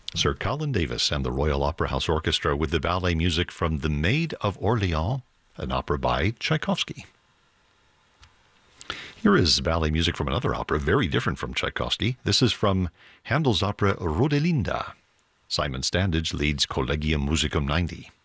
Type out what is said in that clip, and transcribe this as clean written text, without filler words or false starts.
Sir Colin Davis and the Royal Opera House Orchestra with the ballet music from The Maid of Orleans, an opera by Tchaikovsky. Here is ballet music from another opera, very different from Tchaikovsky. This is from Handel's opera Rodelinda. Simon Standage leads Collegium Musicum 90.